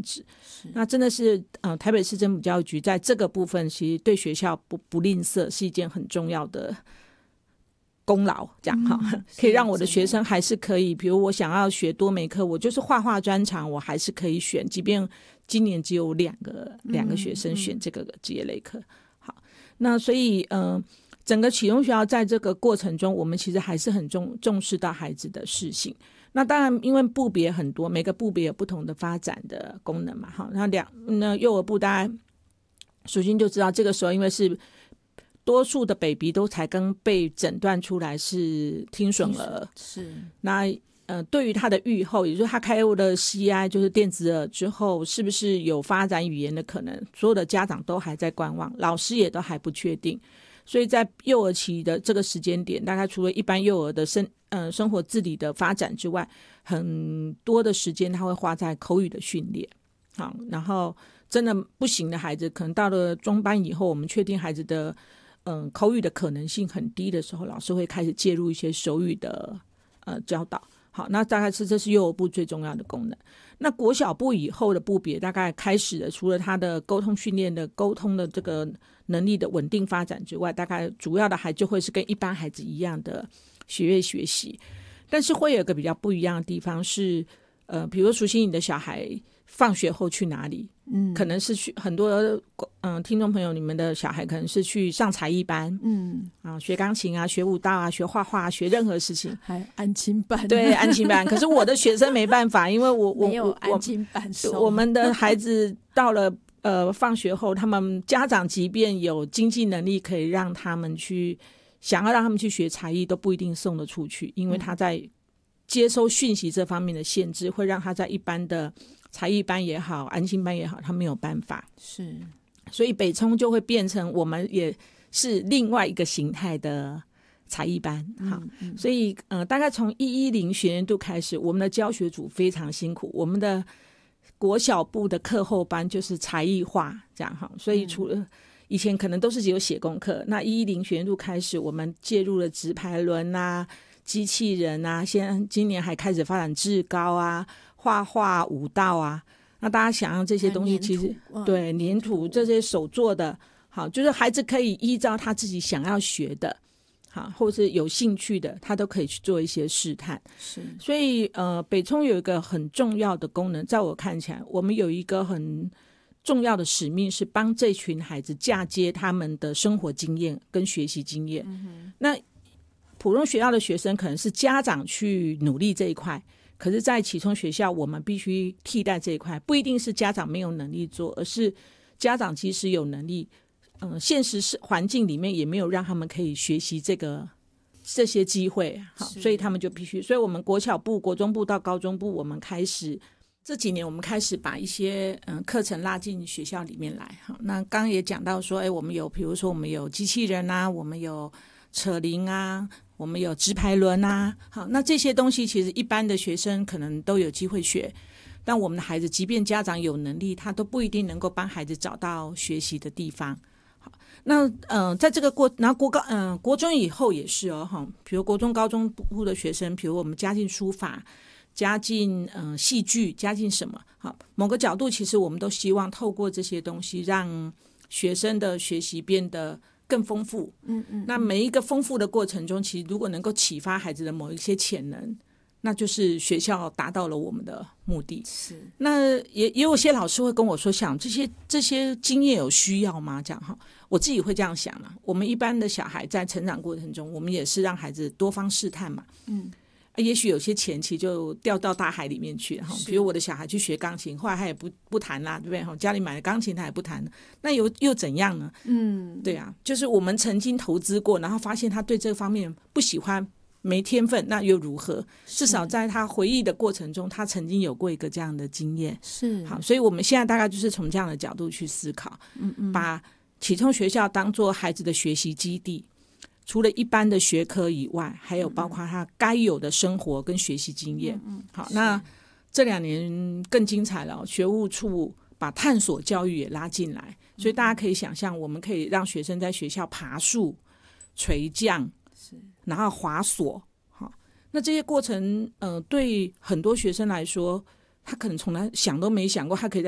制。那真的是台北市政府教育局在这个部分其实对学校不吝啬，是一件很重要的功劳，这样可以让我的学生还是可以，比如我想要学多媒科，我就是画画专长，我还是可以选，即便今年只有两个学生选这个职业类科。好，那所以整个启动学校在这个过程中，我们其实还是很重视到孩子的适性。那当然因为部别很多，每个部别有不同的发展的功能嘛。好，那幼儿部大家首先就知道，这个时候因为是多数的 baby 都才刚被诊断出来是听损儿， 是那对于他的预后，也就是他开入了 CI 就是电子耳之后，是不是有发展语言的可能，所有的家长都还在观望，老师也都还不确定。所以在幼儿期的这个时间点，大概除了一般幼儿的生活自理的发展之外，很多的时间他会花在口语的训练。好，然后真的不行的孩子，可能到了中班以后，我们确定孩子的口语的可能性很低的时候，老师会开始介入一些手语的教导。好，那大概这是幼儿部最重要的功能。那国小部以后的部别大概开始了，除了他的沟通训练的沟通的这个能力的稳定发展之外，大概主要的还就会是跟一般孩子一样的学业学习。但是会有一个比较不一样的地方是比如熟悉你的小孩放学后去哪里，可能是去很多听众朋友，你们的小孩可能是去上才艺班，学钢琴啊，学舞蹈啊，学画画啊，学任何事情， 还有安亲班， 对，安亲班。可是我的学生没办法，因为我没有安亲班收， 我们的孩子到了放学后，他们家长即便有经济能力可以让他们去，想要让他们去学才艺，都不一定送得出去，因为他在接收讯息这方面的限制，会让他在一般的才艺班也好，安亲班也好，他没有办法。 是， 所以北冲就会变成我们也是另外一个形态的才艺班。好，所以大概从110学年度开始，我们的教学组非常辛苦，我们的国小部的课后班就是才艺化这样哈。所以除了以前可能都是只有写功课，那110学年度开始，我们介入了直排轮啊、机器人啊，今年还开始发展志高啊、画画、舞蹈啊。那大家想象这些东西，其实对粘土这些手做的，好，就是孩子可以依照他自己想要学的，好，或是有兴趣的，他都可以去做一些试探。 是， 所以北冲有一个很重要的功能，在我看起来，我们有一个很重要的使命，是帮这群孩子嫁接他们的生活经验跟学习经验。那普通学校的学生可能是家长去努力这一块，可是在启聪学校我们必须替代这一块，不一定是家长没有能力做，而是家长即使有能力，现实环境里面也没有让他们可以学习这些机会。好，所以他们就必须，所以我们国小部、国中部到高中部，我们开始这几年我们开始把一些课程拉进学校里面来。好，那刚刚也讲到说，我们有比如说我们有机器人啊，我们有扯铃啊，我们有直排轮啊。好，那这些东西其实一般的学生可能都有机会学，但我们的孩子即便家长有能力，他都不一定能够帮孩子找到学习的地方。好，那在这个然后国中以后也是比如国中高中部的学生，比如我们加进书法，加进戏剧，加进什么，好，某个角度其实我们都希望透过这些东西让学生的学习变得更丰富。那每一个丰富的过程中，其实如果能够启发孩子的某一些潜能，那就是学校达到了我们的目的。 是， 那也有些老师会跟我说，想这些经验有需要吗？这样哈，我自己会这样想了。我们一般的小孩在成长过程中，我们也是让孩子多方试探嘛。也许有些前期就掉到大海里面去，比如我的小孩去学钢琴，后来他也不弹啦，对不对？家里买了钢琴他也不弹，那又怎样呢？对啊，就是我们曾经投资过，然后发现他对这方面不喜欢，没天分，那又如何？至少在他回忆的过程中，他曾经有过一个这样的经验。 是， 好，所以我们现在大概就是从这样的角度去思考，把启聪学校当作孩子的学习基地。除了一般的学科以外，还有包括他该有的生活跟学习经验。好，那这2年更精彩了，学务处把探索教育也拉进来，所以大家可以想象，我们可以让学生在学校爬树、垂降，然后滑索。好，那这些过程对很多学生来说，他可能从来想都没想过他可以在